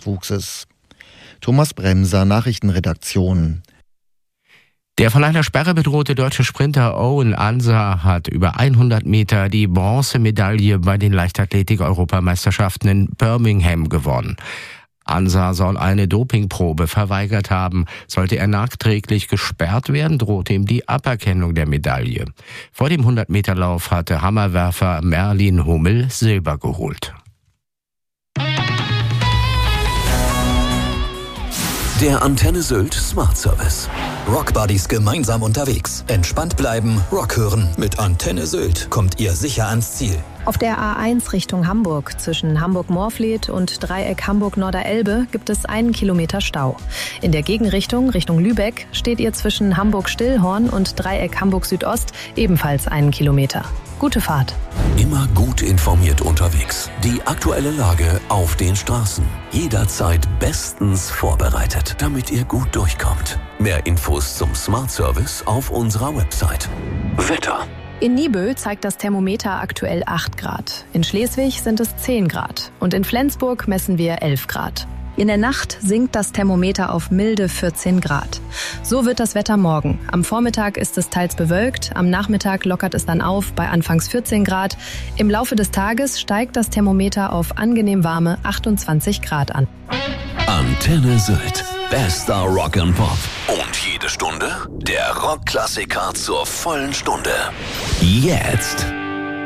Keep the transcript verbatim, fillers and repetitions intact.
Nachwuchses. Thomas Bremser, Nachrichtenredaktion. Der von einer Sperre bedrohte deutsche Sprinter Owen Ansah hat über hundert Meter die Bronzemedaille bei den Leichtathletik-Europameisterschaften in Birmingham gewonnen. Ansah soll eine Dopingprobe verweigert haben. Sollte er nachträglich gesperrt werden, drohte ihm die Aberkennung der Medaille. Vor dem hundert-Meter-Lauf hatte Hammerwerfer Merlin Hummel Silber geholt. Der Antenne Sylt Smart Service. Rockbuddies gemeinsam unterwegs. Entspannt bleiben, Rock hören. Mit Antenne Sylt kommt ihr sicher ans Ziel. Auf der A eins Richtung Hamburg zwischen Hamburg-Moorfleet und Dreieck Hamburg-Norderelbe gibt es einen Kilometer Stau. In der Gegenrichtung, Richtung Lübeck, steht ihr zwischen Hamburg-Stillhorn und Dreieck Hamburg-Südost ebenfalls einen Kilometer. Gute Fahrt. Immer gut informiert unterwegs. Die aktuelle Lage auf den Straßen. Jederzeit bestens vorbereitet, damit ihr gut durchkommt. Mehr Infos zum Smart Service auf unserer Website. Wetter. In Niebüll zeigt das Thermometer aktuell acht Grad. In Schleswig sind es zehn Grad. Und in Flensburg messen wir elf Grad. In der Nacht sinkt das Thermometer auf milde vierzehn Grad. So wird das Wetter morgen. Am Vormittag ist es teils bewölkt, am Nachmittag lockert es dann auf bei anfangs vierzehn Grad. Im Laufe des Tages steigt das Thermometer auf angenehm warme achtundzwanzig Grad an. Antenne Sylt. Bester Rock and Pop. Und jede Stunde der Rockklassiker zur vollen Stunde. Jetzt